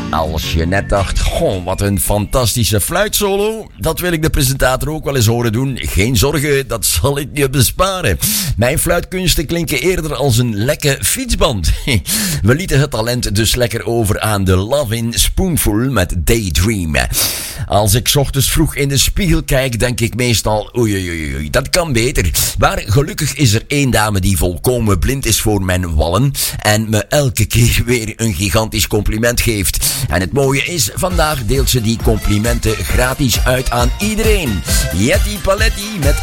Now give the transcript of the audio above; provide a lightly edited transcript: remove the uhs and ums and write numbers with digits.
Als je net dacht, wat een fantastische fluitsolo, dat wil ik de presentator ook wel eens horen doen. Geen zorgen, dat zal ik je besparen. Mijn fluitkunsten klinken eerder als een lekke fietsband. We lieten het talent dus lekker over aan de Lovin' Spoonful met Daydream. Als ik 's ochtends vroeg in de spiegel kijk, denk ik meestal, oei, dat kan beter. Maar gelukkig is er één dame die volkomen blind is voor mijn wallen en me elke keer weer een gigantisch compliment geeft. En het mooie is, vandaag deelt ze die complimenten gratis uit aan iedereen. Jetty Paletti met